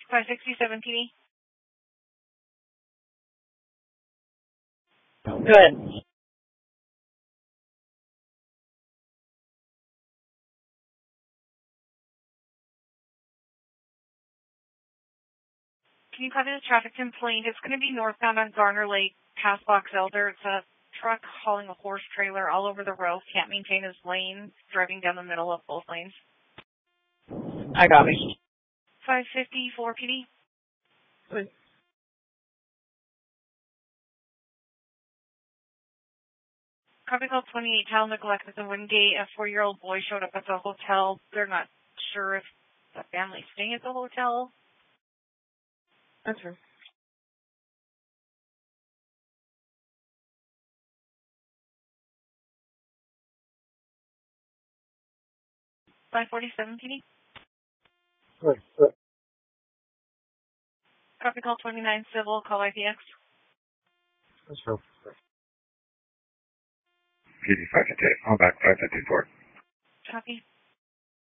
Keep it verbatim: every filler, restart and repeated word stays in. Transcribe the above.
five sixty-seven P D. Good. Can you copy the traffic complaint? It's going to be northbound on Garner Lake, past Box Elder. It's a truck hauling a horse trailer all over the road. Can't maintain his lane, driving down the middle of both lanes. I got it. five fifty-four P D. Good. Copy call twenty-eight, child neglect at the Wingate. A four-year-old boy showed up at the hotel. They're not sure if the family's staying at the hotel. That's her. five forty-seven P D. Good. Good. Copy call twenty-nine, civil, call I P X. That's her. P D five fifty-eight, call back five fifty-four. Copy.